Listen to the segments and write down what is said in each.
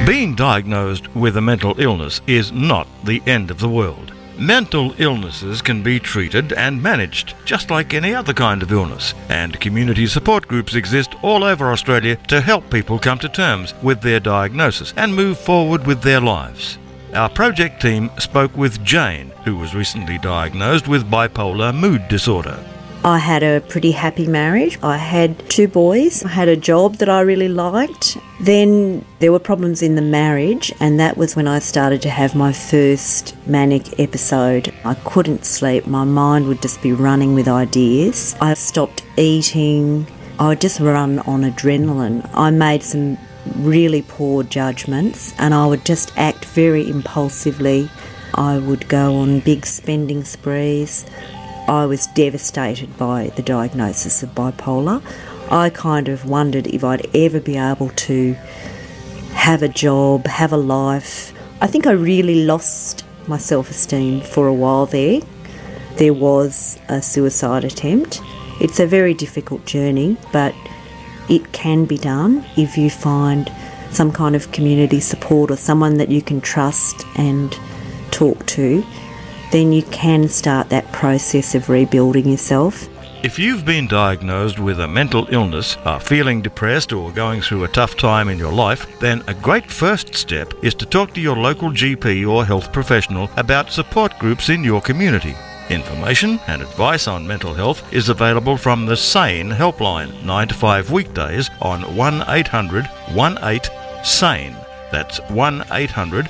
Being diagnosed with a mental illness is not the end of the world. Mental illnesses can be treated and managed just like any other kind of illness, and community support groups exist all over Australia to help people come to terms with their diagnosis and move forward with their lives. Our project team spoke with Jane, who was recently diagnosed with bipolar mood disorder. I had a pretty happy marriage. I had 2 boys. I had a job that I really liked. Then there were problems in the marriage, and that was when I started to have my first manic episode. I couldn't sleep. My mind would just be running with ideas. I stopped eating. I would just run on adrenaline. I made some really poor judgments, and I would just act very impulsively. I would go on big spending sprees. I was devastated by the diagnosis of bipolar. I kind of wondered if I'd ever be able to have a job, have a life. I think I really lost my self-esteem for a while there. There was a suicide attempt. It's a very difficult journey, but it can be done if you find some kind of community support or someone that you can trust and talk to. Then you can start that process of rebuilding yourself. If you've been diagnosed with a mental illness, are feeling depressed or going through a tough time in your life, then a great first step is to talk to your local GP or health professional about support groups in your community. Information and advice on mental health is available from the SANE helpline, 9 to 5 weekdays on 1800 18-SANE. That's 1800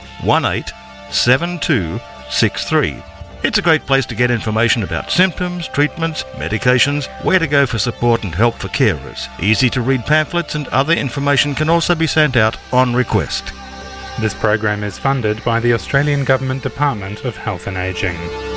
18-7263. It's a great place to get information about symptoms, treatments, medications, where to go for support and help for carers. Easy to read pamphlets and other information can also be sent out on request. This program is funded by the Australian Government Department of Health and Ageing.